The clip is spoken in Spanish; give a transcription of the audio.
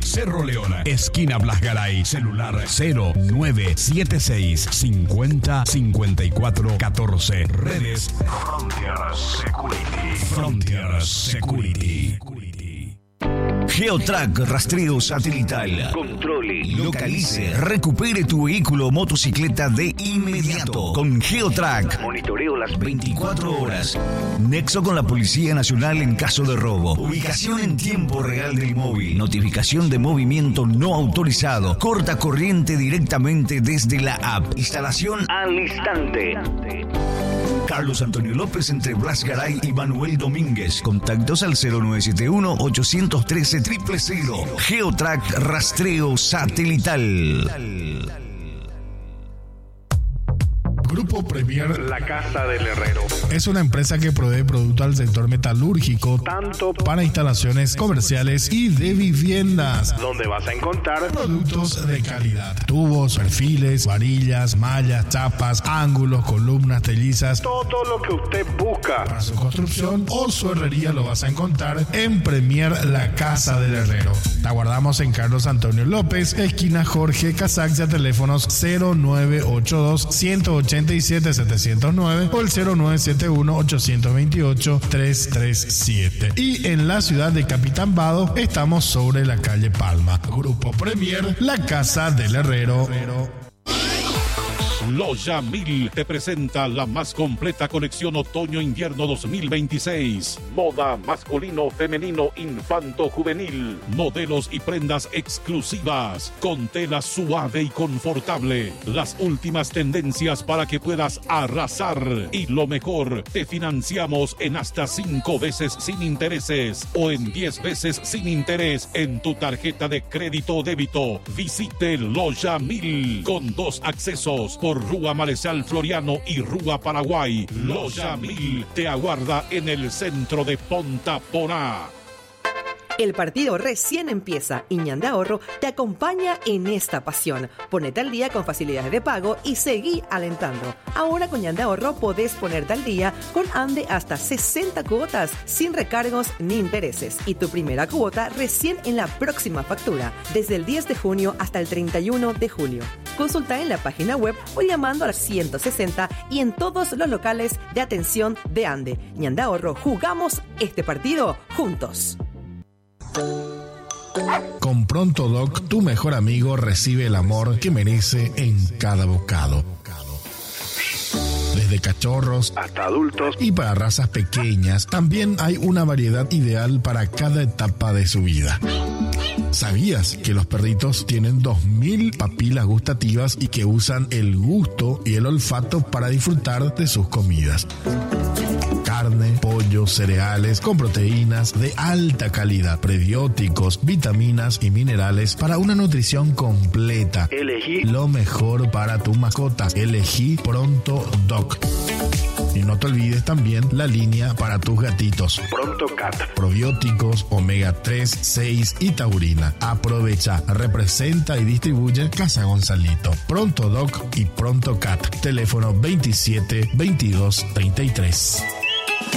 Cerro León, esquina Blas Garay, celular 0976 50 54 14. Redes Frontier Security. Geotrack rastreo satelital. Controle, localice, recupere tu vehículo o motocicleta de inmediato. Con Geotrack, monitoreo las 24 horas. Nexo con la Policía Nacional en caso de robo. Ubicación en tiempo real del móvil. Notificación de movimiento no autorizado. Corta corriente directamente desde la app. Instalación al instante. Carlos Antonio López entre Blas Garay y Manuel Domínguez. Contactos al 0971-813-000. Geotrack rastreo satelital. Grupo Premier La Casa del Herrero es una empresa que provee productos al sector metalúrgico, tanto para instalaciones comerciales y de viviendas, donde vas a encontrar productos de calidad, tubos, perfiles, varillas, mallas, chapas, ángulos, columnas, tellizas, todo lo que usted busca para su construcción o su herrería. Lo vas a encontrar en Premier La Casa del Herrero. Te aguardamos en Carlos Antonio López, esquina Jorge Casaxia, teléfonos 0982 187 709 o el 0971 828 337. Y en la ciudad de Capitán Vado estamos sobre la calle Palma. Grupo Premier, La Casa del Herrero. Loja 1000 te presenta la más completa colección otoño-invierno 2026. Moda masculino, femenino, infanto, juvenil. Modelos y prendas exclusivas con tela suave y confortable. Las últimas tendencias para que puedas arrasar. Y lo mejor, te financiamos en hasta 5 veces sin intereses o en 10 veces sin interés en tu tarjeta de crédito o débito. Visite Loja 1000 con 2 accesos por Rúa Marechal Floriano y Rúa Paraguay. Loja 1000 te aguarda en el centro de Ponta Porá. El partido recién empieza y Ñande Ahorro te acompaña en esta pasión. Ponete al día con facilidades de pago y seguí alentando. Ahora con Ñande Ahorro podés ponerte al día con Ande hasta 60 cuotas sin recargos ni intereses. Y tu primera cuota recién en la próxima factura, desde el 10 de junio hasta el 31 de julio. Consulta en la página web o llamando al 160 y en todos los locales de atención de Ande. Ñande Ahorro, jugamos este partido juntos. Con Pronto Doc, tu mejor amigo recibe el amor que merece en cada bocado. Desde cachorros hasta adultos y para razas pequeñas, también hay una variedad ideal para cada etapa de su vida. ¿Sabías que los perritos tienen 2000 papilas gustativas y que usan el gusto y el olfato para disfrutar de sus comidas? Carne, pollo, cereales con proteínas de alta calidad, prebióticos, vitaminas y minerales para una nutrición completa. Elegí lo mejor para tu mascota. Elegí Pronto Doc. Y no te olvides también la línea para tus gatitos. Pronto Cat. Probióticos, omega 3, 6 y taurina. Aprovecha, representa y distribuye Casa Gonzalito. Pronto Doc y Pronto Cat. Teléfono 27 22 33.